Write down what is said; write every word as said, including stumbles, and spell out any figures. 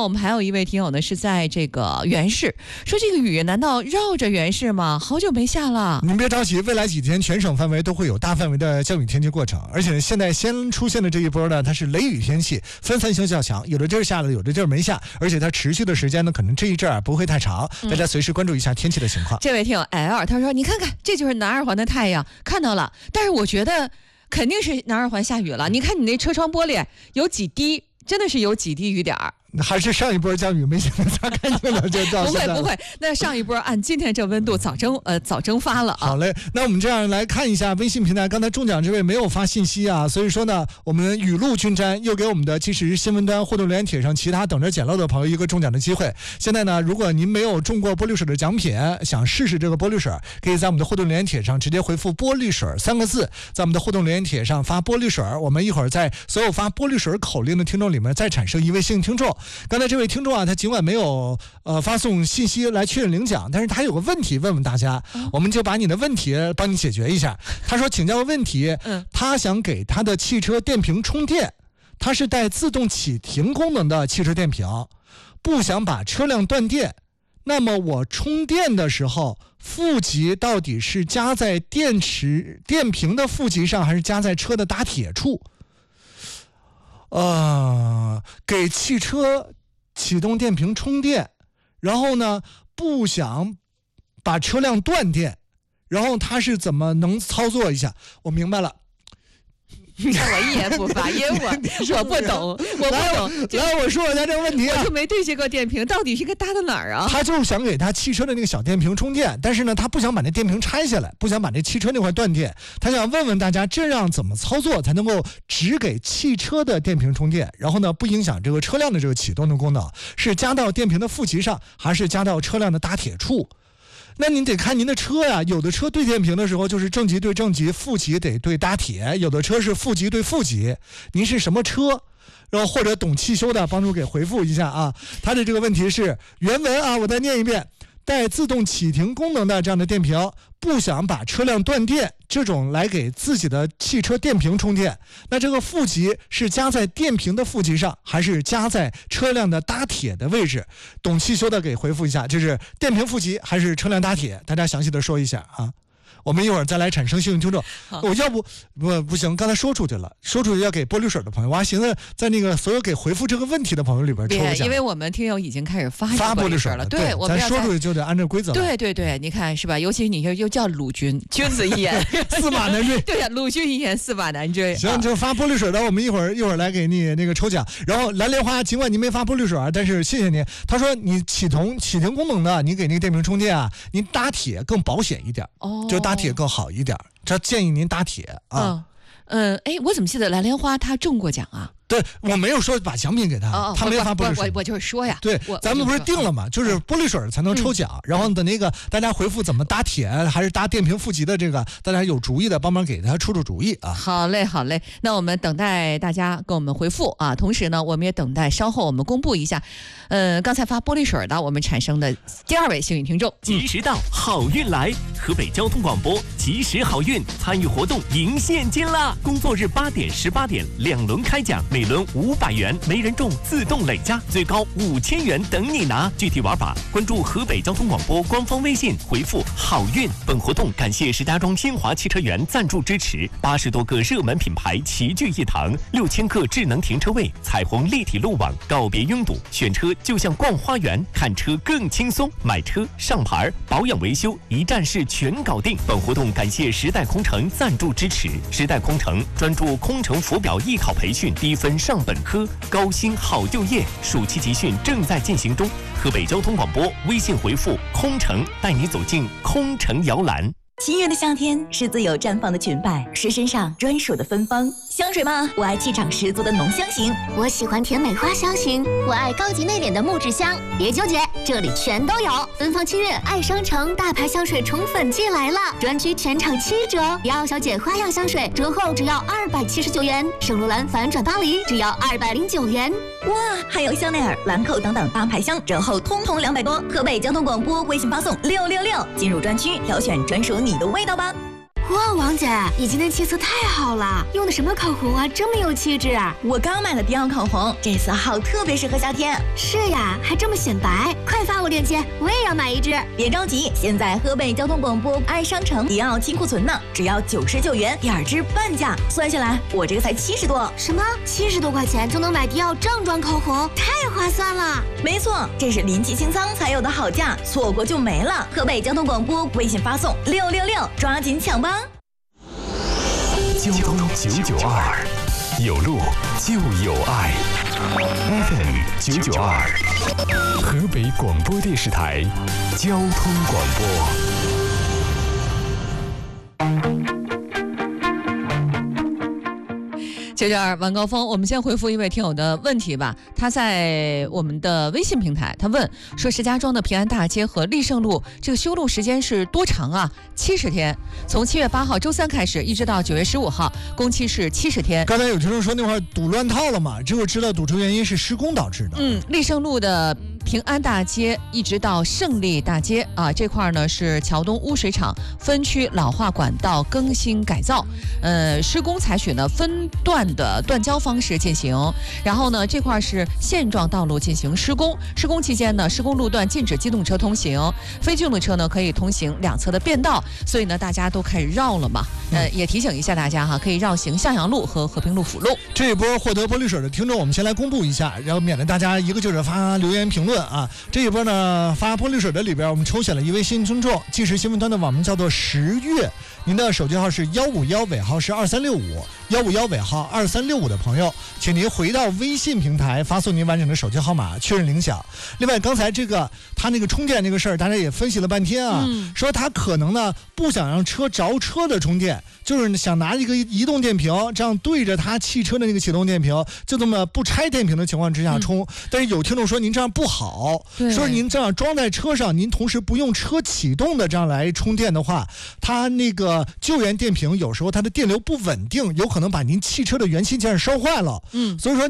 我们还有一位听友呢是在这个原市，说这个雨难道绕着原市吗？好久没下了。 您别着急，未来几天全省范围都会有大范围的降雨天气过程，而且现在先出现的这一波呢，它是雷雨天气，分散性较强，有的地儿下了，有的地儿没下，而且它持续的时间呢，可能这一阵儿不会太长，大家随时关注一下天气的情况。 嗯、这位听友 L 他说：“你看看，这就是南二环的太阳，看到了，但是我觉得肯定是南二环下雨了。你看你那车窗玻璃有几滴，真的是有几滴雨点儿。” 还是上一波降雨没行擦干净了就到不会不会，那上一波按今天这温度早蒸呃早蒸发了啊。 好嘞，那我们这样来看一下微信平台，刚才中奖这位没有发信息啊，所以说呢，我们雨露均沾，又给我们的即时新闻端互动留言帖上其他等着捡漏的朋友一个中奖的机会。现在呢，如果您没有中过玻璃水的奖品，想试试这个玻璃水，可以在我们的互动留言帖上直接回复玻璃水三个字，在我们的互动留言帖上发玻璃水，我们一会儿在所有发玻璃水口令的听众里面再产生一位幸运听众。刚才这位听众啊，他尽管没有呃发送信息来确认领奖，但是他有个问题问问大家，嗯、我们就把你的问题帮你解决一下。他说请教个问题，嗯，他想给他的汽车电瓶充电，他是带自动启停功能的汽车电瓶，不想把车辆断电，那么我充电的时候，负极到底是加在电池电瓶的负极上，还是加在车的打铁处？呃，给汽车启动电瓶充电，然后呢不想把车辆断电，然后他是怎么能操作一下？我明白了。 你看我一言不发，因为我我不懂，我不懂。 来，我说一下这个问题啊， 我就没对这个电瓶到底是该搭到哪儿啊？ 他就是想给他汽车的那个小电瓶充电，但是呢，他不想把那电瓶拆下来，不想把那汽车那块断电。他想问问大家，这样怎么操作才能够只给汽车的电瓶充电，然后呢不影响这个车辆的这个启动的功能？是加到电瓶的负极上，还是加到车辆的打铁处？那您得看您的车呀，有的车对电瓶的时候就是正极对正极，负极得对打铁，有的车是负极对负极，您是什么车？然后或者懂汽修的帮助给回复一下啊。他的这个问题是原文啊，我再念一遍。带自动启停功能的这样的电瓶，不想把车辆断电，这种来给自己的汽车电瓶充电，那这个负极是加在电瓶的负极上，还是加在车辆的搭铁的位置？懂汽修的给回复一下，就是电瓶负极还是车辆搭铁？大家详细的说一下啊。我们一会儿再来产生幸运听众。我要不不不行，刚才说出去了，说出去要给玻璃水的朋友，我还寻思在那个所有给回复这个问题的朋友里边抽奖， 因为我们听友已经开始发发玻璃水了， 对， 我们咱说出去就得按照规则。 对对对，你看是吧？尤其你又又叫鲁军，君子一言， 驷马难追。 对呀，鲁军一言，驷马难追。 行，就发玻璃水的，我们一会儿一会儿来给你那个抽奖。然后蓝莲花，尽管您没发玻璃水，但是谢谢您。他说你启动启停功能的，你给那个电瓶充电啊，您打铁更保险一点，哦，就打铁更好一点。这建议您打铁啊。 嗯，哎、呃，我怎么记得蓝莲花他中过奖啊？ 对，我没有说把奖品给他， 哦、 他没发玻璃水。 我我我就是说呀， 对，咱们不是定了吗？就是玻璃水才能抽奖，嗯、然后等那个大家回复怎么搭铁还是搭电瓶负极的这个，大家有主意的帮忙给他出出主意啊。 好嘞，好嘞，那我们等待大家跟我们回复啊，同时呢，我们也等待稍后我们公布一下，呃，刚才发玻璃水的我们产生的第二位幸运听众。 及时到，好运来！河北交通广播及时好运，参与活动赢现金啦！工作日八点、十八点两轮开奖，每轮五百元，没人中自动累加，最高五千元等你拿。具体玩法，关注河北交通广播官方微信，回复好运。本活动感谢石家庄新华汽车园赞助支持，八十多个热门品牌齐聚一堂，六千个智能停车位，彩虹立体路网，告别拥堵，选车就像逛花园，看车更轻松，买车上牌保养维修一站式全搞定。本活动感谢时代空乘赞助支持，时代空乘专注空乘浮表艺考培训，低分上本科，高薪好就业，暑期集训正在进行中。河北交通广播微信回复空乘，带你走进空乘摇篮。 七月的夏天是自由绽放的裙摆，是身上专属的芬芳。香水吗？我爱气场十足的浓香型， 我喜欢甜美花香型，我爱高级内敛的木质香。别纠结，这里全都有。芬芳七月爱商城大牌香水宠粉季来了，专区全场七折，迪奥小姐花样香水折后只要二百七十九元，圣罗兰反转巴黎只要二百零九元。 哇，还有香奈儿、兰蔻等等大牌香折后通通两百多。河北交通广播微信发送六六六，进入专区挑选专属你的味道吧。 哇，王姐，你今天气色太好了，用的什么口红啊，这么有气质？ 我刚买了迪奥口红，这色号特别适合夏天。 是呀，还这么显白，快发我链接，我也要买一支。 别着急，现在河北交通广播爱商城迪奥清库存呢，只要九十九元，第二支半价，算下来我这个才七十多。 什么？七十多块钱就能买迪奥正装口红，太划算了。 没错，这是临期清仓才有的好价，错过就没了。河北交通广播微信发送六六六，抓紧抢吧。 交通九九二，有路就有爱。F M 九九二，河北广播电视台交通广播。 九九二晚高峰，我们先回复一位听友的问题吧。他在我们的微信平台，他问说：石家庄的平安大街和立胜路这个修路时间是多长啊？七十天，从七月八号周三开始，一直到九月十五号，工期是七十天。 刚才有听众说那块儿堵乱套了嘛，这个知道堵车原因是施工导致的。 嗯，立胜路的平安大街一直到胜利大街啊，这块呢是桥东污水厂分区老化管道更新改造，呃，施工采取呢分段的断交方式进行，然后呢这块是现状道路进行施工，施工期间呢施工路段禁止机动车通行，非机动车呢可以通行两侧的便道，所以呢大家都开始绕了嘛，呃也提醒一下大家哈，可以绕行向阳路和和平路辅路。 这一波获得玻璃水的听众，我们先来公布一下，然后免得大家一个劲儿发留言评论啊。这一波呢发玻璃水的里边，我们抽选了一位幸运听众，即时新闻端的网名叫做十月，您的手机号是幺五幺，尾号是二三六五，幺五幺尾号二三六五的朋友，请您回到微信平台发送您完整的手机号码确认领奖。另外，刚才这个他那个充电那个事儿，大家也分析了半天啊，嗯、说他可能呢不想让车着车的充电，就是想拿一个移动电瓶，这样对着他汽车的那个启动电瓶，就这么不拆电瓶的情况之下充。嗯、但是有听众说您这样不好，说您这样装在车上，您同时不用车启动的这样来充电的话，它那个救援电瓶有时候它的电流不稳定，有可能把您汽车的元器件烧坏了。嗯，所以说。